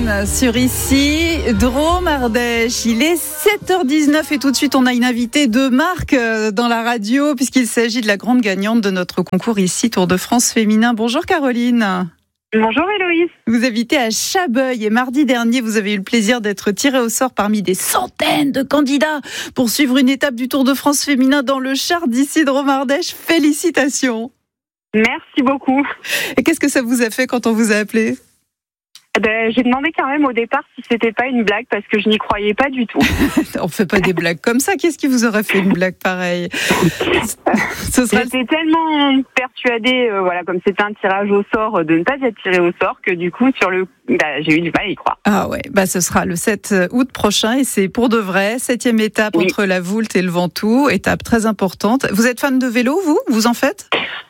Caroline sur ici, Drôme Ardèche. Il est 7h19 et tout de suite on a une invitée de marque dans la radio puisqu'il s'agit de la grande gagnante de notre concours ici, Tour de France féminin. Bonjour Caroline. Bonjour Héloïse. Vous habitez à Chabeuil et mardi dernier vous avez eu le plaisir d'être tirée au sort parmi des centaines de candidats pour suivre une étape du Tour de France féminin dans le Char d'ici, Drôme Ardèche. Félicitations. Merci beaucoup. Et qu'est-ce que ça vous a fait quand on vous a appelé ? J'ai demandé quand même au départ si c'était pas une blague parce que je n'y croyais pas du tout. On fait pas des blagues comme ça. Qu'est-ce qui vous aurait fait une blague pareille ? J'étais tellement persuadée, comme c'était un tirage au sort, de ne pas être tirée au sort que du coup j'ai eu du mal à y croire. Ah ouais, ce sera le 7 août prochain et c'est pour de vrai, 7e étape entre la Voulte et le Ventoux, étape très importante. Vous êtes fan de vélo, vous en faites ?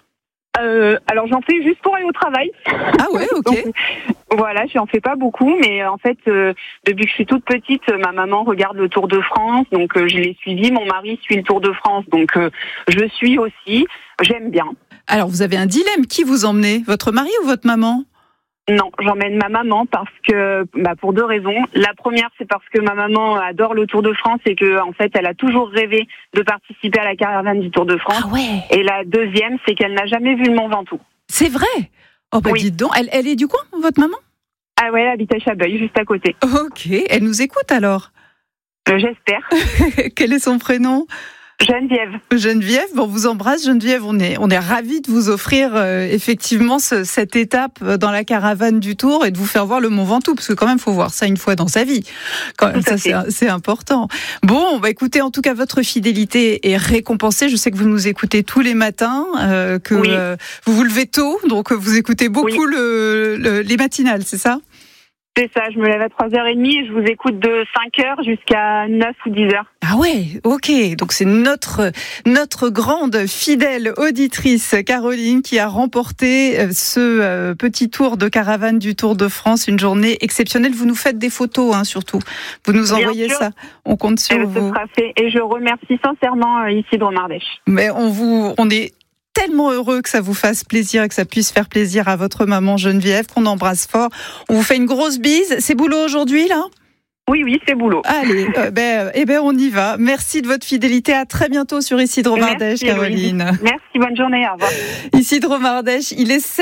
Alors j'en fais juste pour aller au travail. Ah ouais, ok. Donc, voilà, j'en fais pas beaucoup, mais en fait, depuis que je suis toute petite, ma maman regarde le Tour de France, donc je l'ai suivi. Mon mari suit le Tour de France, donc je suis aussi. J'aime bien. Alors vous avez un dilemme, qui vous emmenez ? Votre mari ou votre maman ? Non, j'emmène ma maman parce que, pour deux raisons. La première, c'est parce que ma maman adore le Tour de France et que, en fait, elle a toujours rêvé de participer à la caravane du Tour de France. Ah ouais. Et la deuxième, c'est qu'elle n'a jamais vu le Mont Ventoux. C'est vrai ? Oh oui. Dites donc, elle est du coin, votre maman ? Ah ouais, elle habite à Chabeuil, juste à côté. Ok, elle nous écoute alors ? J'espère. Quel est son prénom ? Geneviève, on vous embrasse Geneviève, on est ravis de vous offrir effectivement cette étape dans la caravane du Tour et de vous faire voir le Mont Ventoux, parce que quand même faut voir ça une fois dans sa vie. Quand même, ça c'est important. Bon, écoutez, en tout cas votre fidélité est récompensée. Je sais que vous nous écoutez tous les matins, vous vous levez tôt, donc vous écoutez beaucoup les matinales, c'est ça ? C'est ça, je me lève à 3h30 et je vous écoute de 5h jusqu'à 9 ou 10h. Ah ouais, ok. Donc c'est notre grande fidèle auditrice Caroline qui a remporté ce petit tour de caravane du Tour de France, une journée exceptionnelle. Vous nous faites des photos, surtout. Vous nous envoyez ça. On compte sur vous. Ce sera fait et je remercie sincèrement ici Drôme Ardèche. Mais on est tellement heureux que ça vous fasse plaisir et que ça puisse faire plaisir à votre maman Geneviève, qu'on embrasse fort. On vous fait une grosse bise. C'est boulot aujourd'hui, là ? Oui, c'est boulot. Allez, on y va. Merci de votre fidélité. À très bientôt sur ici Drôme Ardèche, Caroline. Merci, bonne journée, au revoir. Ici Drôme Ardèche, il est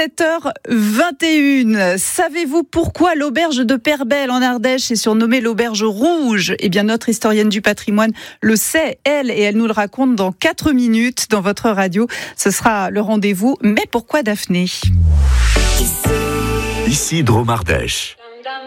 7h21. Savez-vous pourquoi l'auberge de Perbelle en Ardèche est surnommée l'auberge rouge ? Eh bien, notre historienne du patrimoine le sait, elle, et elle nous le raconte dans 4 minutes dans votre radio. Ce sera le rendez-vous. Mais pourquoi Daphné ? Ici Drôme Ardèche.